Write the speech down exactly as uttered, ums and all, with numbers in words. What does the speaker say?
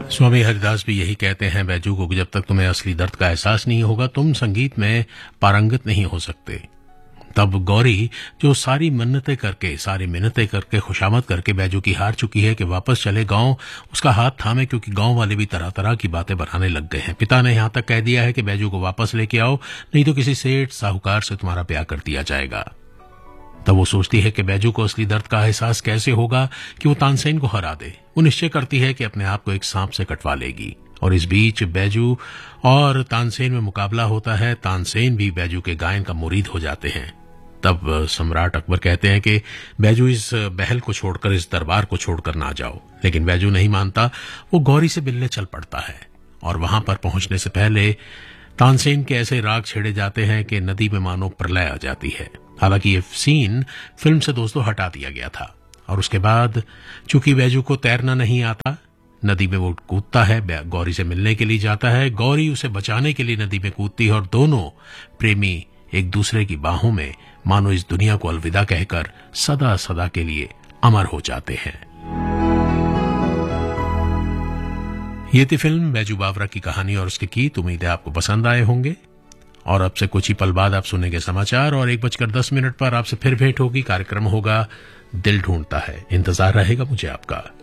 स्वामी हरिदास भी यही कहते हैं बैजू को कि जब तक तुम्हें असली दर्द का एहसास नहीं होगा तुम संगीत में पारंगत नहीं हो सकते। तब गौरी जो सारी मन्नतें करके सारी मिन्नतें करके खुशामद करके बैजू की हार चुकी है कि वापस चले गांव, उसका हाथ थामे क्योंकि गांव वाले भी तरह तरह की बातें बनाने लग गए हैं। पिता ने यहां तक कह दिया है कि बैजू को वापस लेके आओ, नहीं तो किसी सेठ साहूकार से तुम्हारा ब्याह कर दिया जाएगा। तब वो सोचती है कि बैजू को असली दर्द का एहसास कैसे होगा कि वो तानसेन को हरा दे। वो निश्चय करती है कि अपने आप को एक सांप से कटवा लेगी। और इस बीच बैजू और तानसेन में मुकाबला होता है। तानसेन भी बैजू के गायन का मुरीद हो जाते हैं। तब सम्राट अकबर कहते हैं कि बैजू इस बहल को छोड़कर, इस दरबार को छोड़कर ना जाओ। लेकिन बैजू नहीं मानता। वो गौरी से मिलने चल पड़ता है और वहां पर पहुंचने से पहले तानसेन के ऐसे राग छेड़े जाते हैं कि नदी में मानो प्रलय आ जाती है। हालांकि ये सीन फिल्म से दोस्तों हटा दिया गया था। और उसके बाद चूंकि बैजू को तैरना नहीं आता, नदी में वो कूदता है, गौरी से मिलने के लिए जाता है। गौरी उसे बचाने के लिए नदी में कूदती है और दोनों प्रेमी एक दूसरे की बाहों में मानो इस दुनिया को अलविदा कहकर सदा सदा के लिए अमर हो जाते हैं। ये थी फिल्म बैजू बावरा की कहानी और उसके गीत। उम्मीद है आपको पसंद आए होंगे। और अब से कुछ ही पल बाद आप सुनेंगे समाचार और एक बजकर दस मिनट पर आपसे फिर भेंट होगी। कार्यक्रम होगा दिल ढूंढता है। इंतजार रहेगा मुझे आपका।